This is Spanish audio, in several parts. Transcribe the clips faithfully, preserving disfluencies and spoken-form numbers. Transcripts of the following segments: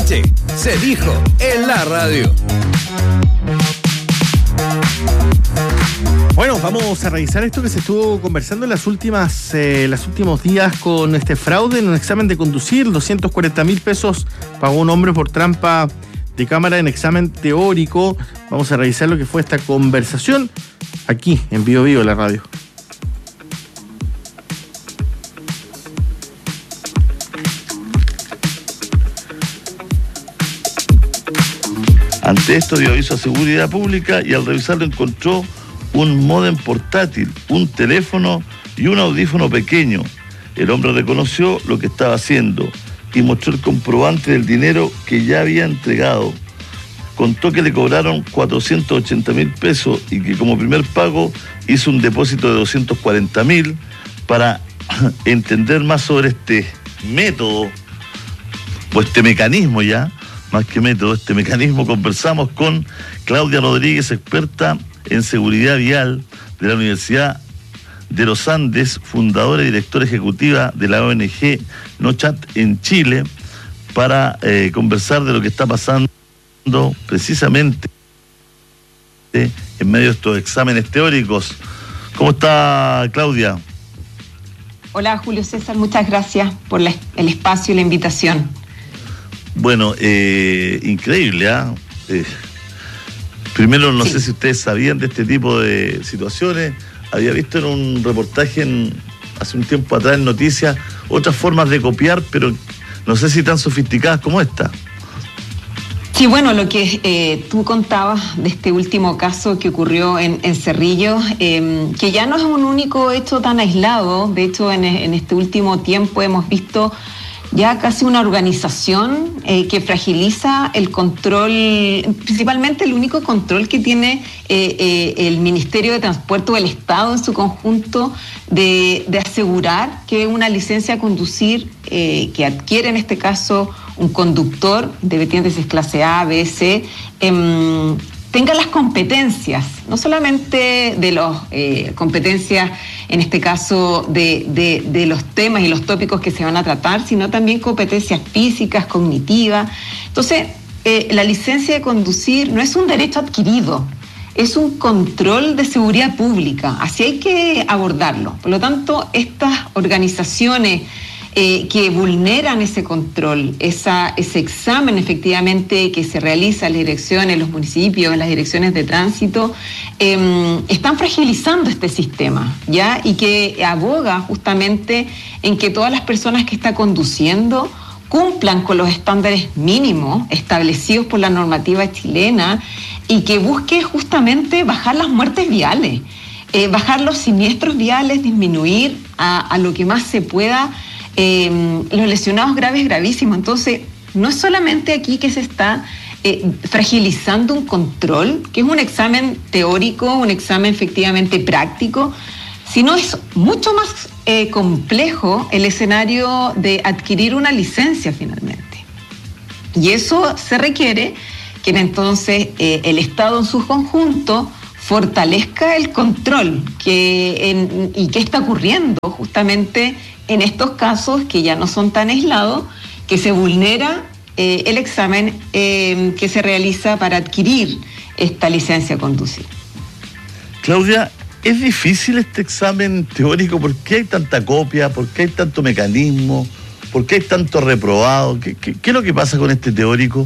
noche se dijo en la radio. Bueno, vamos a revisar esto que se estuvo conversando en las últimas, eh, los últimos días con este fraude en un examen de conducir. doscientos cuarenta mil pesos pagó un hombre por trampa de cámara en examen teórico. Vamos a revisar lo que fue esta conversación aquí en Bio Bio, la radio. Ante esto dio aviso a Seguridad Pública y al revisarlo encontró un módem portátil, un teléfono y un audífono pequeño. El hombre reconoció lo que estaba haciendo y mostró el comprobante del dinero que ya había entregado. Contó que le cobraron cuatrocientos ochenta mil pesos y que como primer pago hizo un depósito de doscientos cuarenta mil. Para entender más sobre este método, o este mecanismo ya, más que método, este mecanismo, conversamos con Claudia Rodríguez, experta en seguridad vial de la Universidad de los Andes, fundadora y directora ejecutiva de la O N G NoChat en Chile, para eh, conversar de lo que está pasando precisamente en medio de estos exámenes teóricos. ¿Cómo está, Claudia? Hola, Julio César, muchas gracias por la, el espacio y la invitación. Bueno, eh, increíble, ¿ah? ¿eh? Eh, primero, no sí. sé si ustedes sabían de este tipo de situaciones. Había visto en un reportaje en, hace un tiempo atrás en Noticias otras formas de copiar, pero no sé si tan sofisticadas como esta. Sí, bueno, lo que eh, tú contabas de este último caso que ocurrió en, en Cerrillos, eh, que ya no es un único hecho tan aislado. De hecho, en, en este último tiempo hemos visto ya casi una organización eh, que fragiliza el control, principalmente el único control que tiene eh, eh, el Ministerio de Transporte o el Estado en su conjunto de, de asegurar que una licencia a conducir eh, que adquiere en este caso un conductor de vertientes clase A, B, C, eh, tenga las competencias, no solamente de las eh, competencias, en este caso, de, de, de los temas y los tópicos que se van a tratar, sino también competencias físicas, cognitivas. Entonces, eh, la licencia de conducir no es un derecho adquirido, es un control de seguridad pública, así hay que abordarlo. Por lo tanto, estas organizaciones Eh, que vulneran ese control, esa, ese examen efectivamente que se realiza en las direcciones, en los municipios, en las direcciones de tránsito, eh, están fragilizando este sistema, ¿ya? Y que aboga justamente en que todas las personas que están conduciendo cumplan con los estándares mínimos establecidos por la normativa chilena y que busque justamente bajar las muertes viales, eh, bajar los siniestros viales, disminuir a, a lo que más se pueda Eh, los lesionados graves, gravísimos. Entonces, no es solamente aquí que se está eh, fragilizando un control, que es un examen teórico, un examen efectivamente práctico, sino es mucho más eh, complejo el escenario de adquirir una licencia finalmente. Y eso se requiere que entonces eh, el Estado en su conjunto fortalezca el control que en, y qué está ocurriendo justamente en estos casos que ya no son tan aislados, que se vulnera eh, el examen eh, que se realiza para adquirir esta licencia a conducir. Claudia, ¿es difícil este examen teórico? ¿Por qué hay tanta copia? ¿Por qué hay tanto mecanismo? ¿Por qué hay tanto reprobado? ¿Qué, qué, qué es lo que pasa con este teórico?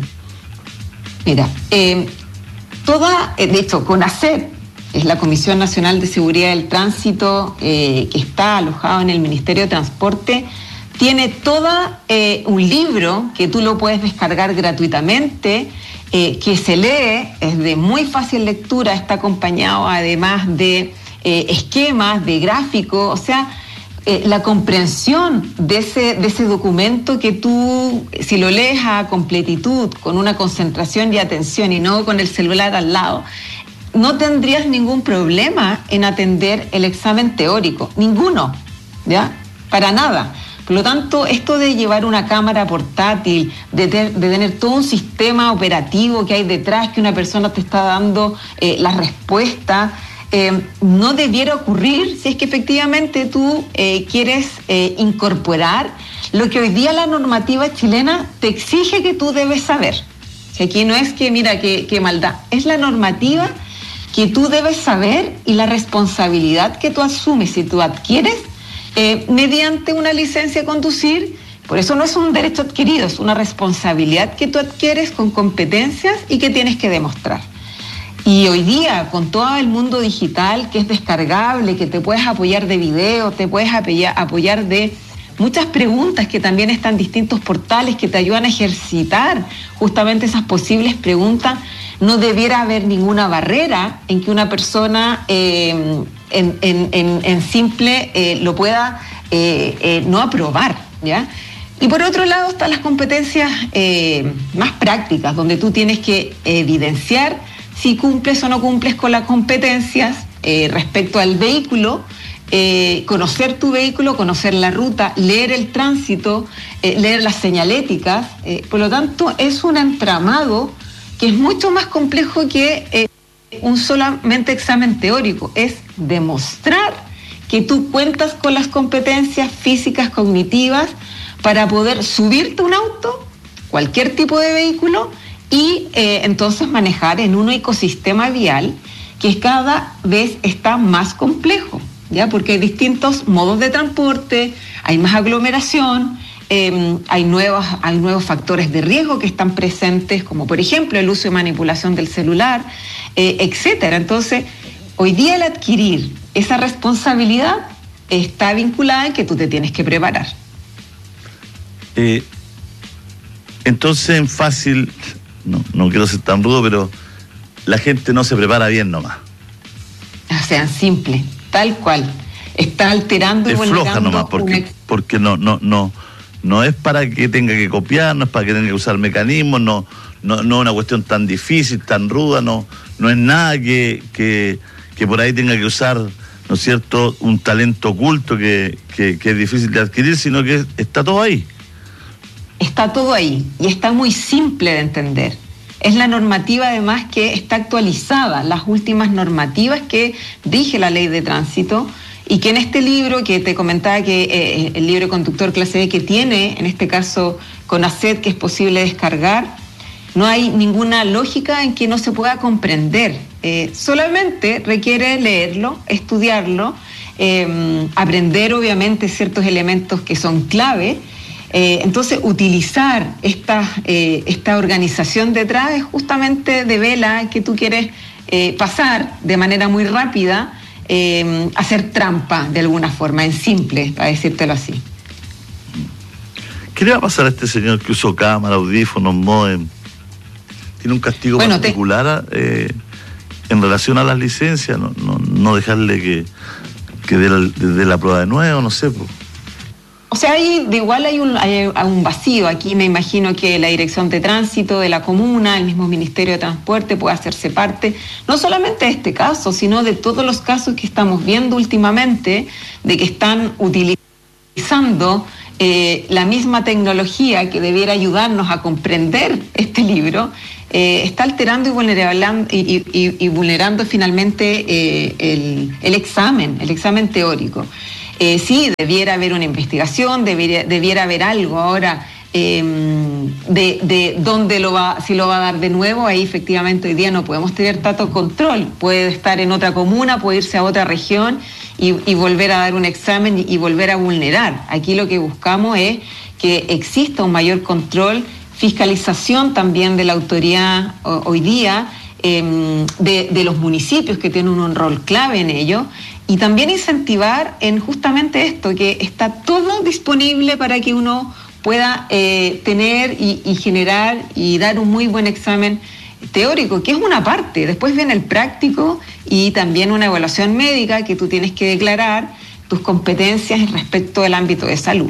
Mira, eh, toda, de hecho, CONACET, es la Comisión Nacional de Seguridad del Tránsito, eh, que está alojado en el Ministerio de Transporte, tiene todo eh, un libro que tú lo puedes descargar gratuitamente, eh, que se lee, es de muy fácil lectura, está acompañado además de eh, esquemas, de gráficos, o sea, eh, la comprensión de ese, de ese documento que tú, si lo lees a completitud, con una concentración y atención y no con el celular al lado, no tendrías ningún problema en atender el examen teórico, ninguno, ¿ya? Para nada. Por lo tanto, esto de llevar una cámara portátil, de, te, de tener todo un sistema operativo que hay detrás, que una persona te está dando eh, la respuesta, eh, no debiera ocurrir si es que efectivamente tú eh, quieres eh, incorporar lo que hoy día la normativa chilena te exige que tú debes saber. Si aquí no es que, mira, qué, qué maldad, es la normativa que tú debes saber y la responsabilidad que tú asumes y tú adquieres eh, mediante una licencia de conducir. Por eso no es un derecho adquirido, es una responsabilidad que tú adquieres con competencias y que tienes que demostrar. Y hoy día, con todo el mundo digital que es descargable, que te puedes apoyar de video, te puedes apoyar, apoyar de muchas preguntas que también están en distintos portales que te ayudan a ejercitar justamente esas posibles preguntas, no debiera haber ninguna barrera en que una persona eh, en, en, en, en simple eh, lo pueda eh, eh, no aprobar, ¿ya? Y por otro lado están las competencias eh, más prácticas, donde tú tienes que evidenciar si cumples o no cumples con las competencias eh, respecto al vehículo, eh, conocer tu vehículo, conocer la ruta, leer el tránsito, eh, leer las señaléticas. Eh, por lo tanto, es un entramado que es mucho más complejo que eh, un solamente examen teórico. Es demostrar que tú cuentas con las competencias físicas, cognitivas, para poder subirte a un auto, cualquier tipo de vehículo, y eh, entonces manejar en un ecosistema vial que cada vez está más complejo, ¿ya? Porque hay distintos modos de transporte, hay más aglomeración, eh, hay, nuevos, hay nuevos factores de riesgo que están presentes, como por ejemplo el uso y manipulación del celular, eh, etcétera. Entonces, hoy día el adquirir esa responsabilidad está vinculada en que tú te tienes que preparar. Eh, entonces, en fácil, no, no quiero ser tan rudo, pero la gente no se prepara bien nomás. O sea, simple, tal cual. Está alterando y es vulnerando. Floja nomás, porque, una... porque no, no, no, no es para que tenga que copiar, no es para que tenga que usar mecanismos, no, no, no es una cuestión tan difícil, tan ruda, no, no es nada que, que, que por ahí tenga que usar, ¿no es cierto?, un talento oculto que, que, que es difícil de adquirir, sino que está todo ahí. Está todo ahí y está muy simple de entender. Es la normativa además que está actualizada, las últimas normativas que rige la ley de tránsito, y que en este libro que te comentaba, que eh, el libro Conductor Clase B, que tiene en este caso CONACET, que es posible descargar, no hay ninguna lógica en que no se pueda comprender. Eh, solamente requiere leerlo, estudiarlo, eh, aprender obviamente ciertos elementos que son clave. Eh, entonces, utilizar esta, eh, esta organización detrás es justamente devela que tú quieres eh, pasar de manera muy rápida, eh, hacer trampa de alguna forma, en simple, para decírtelo así. ¿Qué le va a pasar a este señor que usó cámara, audífonos, modem? ¿Tiene un castigo bueno, particular te... eh, en relación a las licencias? ¿No, no, no dejarle que, que dé la, de la prueba de nuevo? No sé, pues. O sea, hay, de igual hay un, hay un vacío. Aquí me imagino que la Dirección de Tránsito de la comuna, el mismo Ministerio de Transporte puede hacerse parte, no solamente de este caso, sino de todos los casos que estamos viendo últimamente, de que están utilizando eh, la misma tecnología que debiera ayudarnos a comprender este libro, eh, está alterando y vulnerando, y, y, y vulnerando finalmente eh, el, el examen, el examen teórico. Eh, sí, debiera haber una investigación, debiera, debiera haber algo ahora eh, de, de dónde lo va, si lo va a dar de nuevo. Ahí efectivamente hoy día no podemos tener tanto control. Puede estar en otra comuna, puede irse a otra región y, y volver a dar un examen y, y volver a vulnerar. Aquí lo que buscamos es que exista un mayor control, fiscalización también de la autoridad hoy día, eh, de, de los municipios que tienen un rol clave en ello. Y también incentivar en justamente esto, que está todo disponible para que uno pueda eh, tener y, y generar y dar un muy buen examen teórico, que es una parte. Después viene el práctico y también una evaluación médica que tú tienes que declarar tus competencias respecto al ámbito de salud.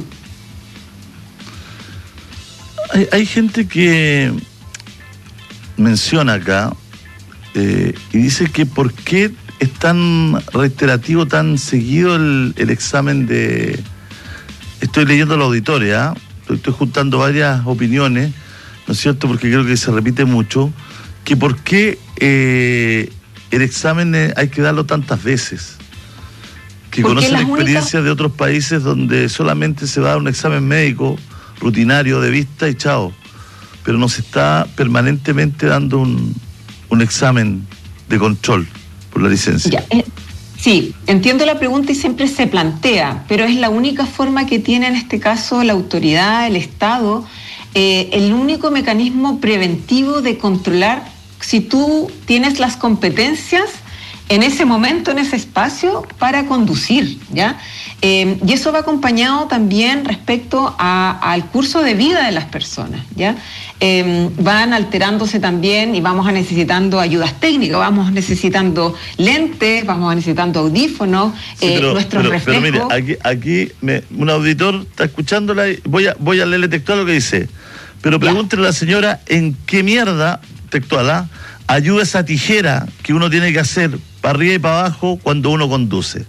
Hay, hay gente que menciona acá eh, y dice que por qué es tan reiterativo, tan seguido el, el examen de... Estoy leyendo la auditoria, ¿eh? estoy, estoy juntando varias opiniones, ¿no es cierto?, porque creo que se repite mucho, que por qué eh, el examen hay que darlo tantas veces. que Porque conocen las experiencias únicas... de otros países donde solamente se va a dar un examen médico rutinario de vista y chao, pero no se está permanentemente dando un, un examen de control por la licencia. Ya, eh, sí, entiendo la pregunta y siempre se plantea, pero es la única forma que tiene en este caso la autoridad, el Estado, eh, el único mecanismo preventivo de controlar si tú tienes las competencias en ese momento, en ese espacio, para conducir, ¿ya? Eh, y eso va acompañado también respecto a, al curso de vida de las personas, ¿ya? Eh, van alterándose también y vamos a necesitando ayudas técnicas, vamos necesitando lentes, vamos necesitando audífonos, sí, eh, pero, nuestros pero, reflejos. Pero mire, aquí, aquí me, un auditor está escuchándola y voy a, voy a leerle textual lo que dice. Pero pregúntele a la señora en qué mierda, textual, ¿ah? ayuda esa tijera que uno tiene que hacer para arriba y para abajo cuando uno conduce.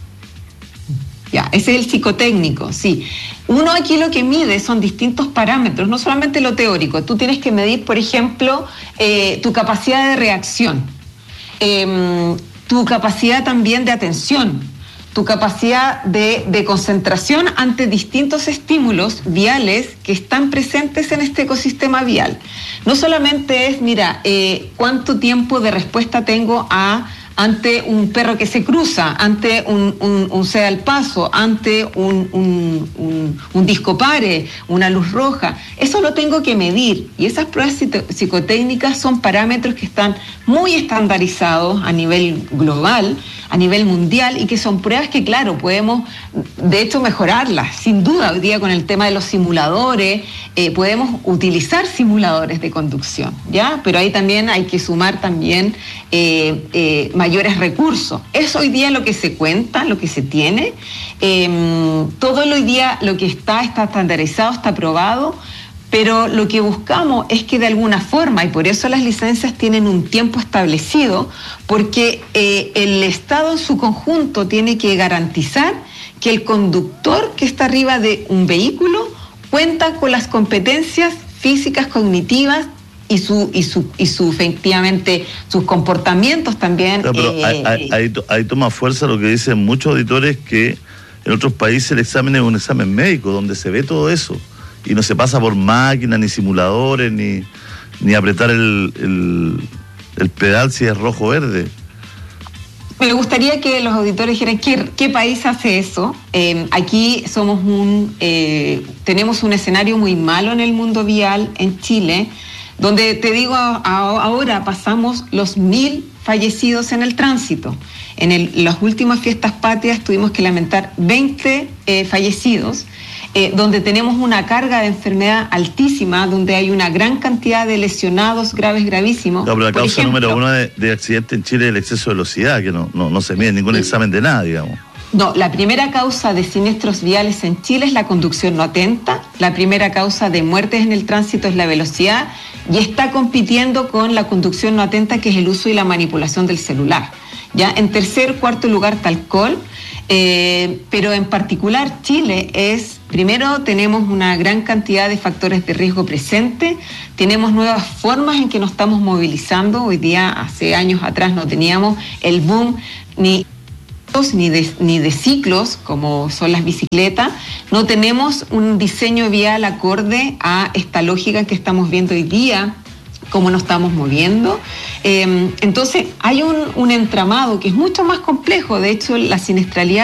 Ya, ese es el psicotécnico, sí. Uno aquí lo que mide son distintos parámetros, no solamente lo teórico. Tú tienes que medir, por ejemplo, eh, tu capacidad de reacción, eh, tu capacidad también de atención, tu capacidad de, de concentración ante distintos estímulos viales que están presentes en este ecosistema vial. No solamente es, mira, eh, cuánto tiempo de respuesta tengo a ante un perro que se cruza, ante un, un, un ceda al paso, ante un, un, un, un discopare, una luz roja. Eso lo tengo que medir y esas pruebas psicotécnicas son parámetros que están muy estandarizados a nivel global, a nivel mundial, y que son pruebas que, claro, podemos de hecho mejorarlas, sin duda. Hoy día con el tema de los simuladores, eh, podemos utilizar simuladores de conducción, ¿ya? Pero ahí también hay que sumar también eh, eh, mayores recursos. Es hoy día lo que se cuenta, lo que se tiene. Eh, todo hoy día lo que está, está estandarizado, está aprobado, pero lo que buscamos es que de alguna forma, y por eso las licencias tienen un tiempo establecido, porque eh, el Estado en su conjunto tiene que garantizar que el conductor que está arriba de un vehículo cuenta con las competencias físicas, cognitivas, y su y su y su efectivamente sus comportamientos también. No, pero eh, ahí, ahí, ahí, ahí toma fuerza lo que dicen muchos auditores, que en otros países el examen es un examen médico donde se ve todo eso y no se pasa por máquinas ni simuladores ni ni apretar el, el, el pedal si es rojo o verde. Me gustaría que los auditores dijeran qué, qué país hace eso. Eh, aquí somos un eh, tenemos un escenario muy malo en el mundo vial en Chile, donde te digo a, a, ahora pasamos los mil fallecidos en el tránsito. En el, las últimas fiestas patrias tuvimos que lamentar veinte eh, fallecidos, eh, donde tenemos una carga de enfermedad altísima, donde hay una gran cantidad de lesionados graves, gravísimos. No, pero la Por causa ejemplo, número uno de, de accidente en Chile es el exceso de velocidad, que no, no, no se mide en ningún sí. examen de nada, digamos. No, la primera causa de siniestros viales en Chile es la conducción no atenta, la primera causa de muertes en el tránsito es la velocidad y está compitiendo con la conducción no atenta, que es el uso y la manipulación del celular. Ya en tercer, cuarto lugar está alcohol, eh, pero en particular Chile es, primero tenemos una gran cantidad de factores de riesgo presentes, tenemos nuevas formas en que nos estamos movilizando. Hoy día, hace años atrás no teníamos el boom ni Ni de, ni de ciclos como son las bicicletas, no tenemos un diseño vial acorde a esta lógica que estamos viendo hoy día, cómo nos estamos moviendo. Eh, entonces hay un, un entramado que es mucho más complejo. De hecho, la siniestralidad